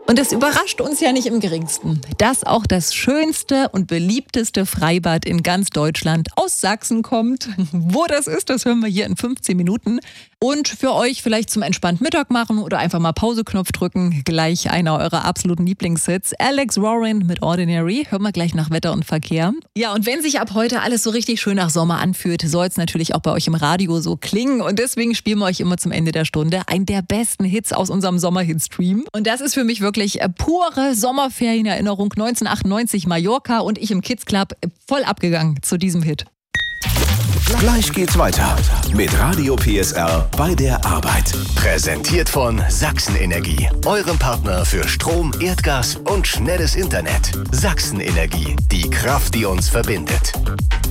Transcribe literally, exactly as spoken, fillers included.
Und es überrascht uns ja nicht im geringsten, dass auch das schönste und beliebteste Freibad in ganz Deutschland aus Sachsen kommt. Wo das ist, das hören wir hier in fünfzehn Minuten. Und für euch vielleicht zum entspannten Mittag machen oder einfach mal Pauseknopf drücken. Gleich einer eurer absoluten Lieblingshits. Alex Warren mit Ordinary. Hören wir gleich nach Wetter und Verkehr. Ja, und wenn sich ab heute alles so richtig schön nach Sommer anfühlt, soll es natürlich auch bei euch im Radio so klingen. Und deswegen spielen wir euch immer zum Ende der Stunde einen der besten Hits aus unserem Sommerhit-Stream. Und das ist für mich wirklich pure Sommerferienerinnerung. neunzehnhundertachtundneunzig Mallorca und ich im Kids Club voll abgegangen zu diesem Hit. Gleich geht's weiter mit Radio P S R bei der Arbeit. Präsentiert von Sachsen Energie, eurem Partner für Strom, Erdgas und schnelles Internet. Sachsen Energie, die Kraft, die uns verbindet.